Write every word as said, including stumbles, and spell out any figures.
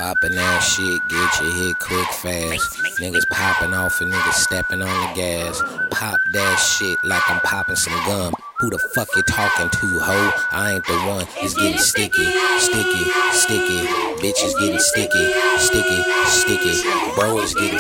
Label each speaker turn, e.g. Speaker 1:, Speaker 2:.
Speaker 1: Poppin' that shit, get your hit quick fast. Niggas popping off and niggas stepping on the gas. Pop that shit like I'm popping some gum. Who the fuck you talking to, ho? I ain't the one. It's getting sticky, sticky, sticky. Bitch is getting sticky, sticky, sticky. Bro is getting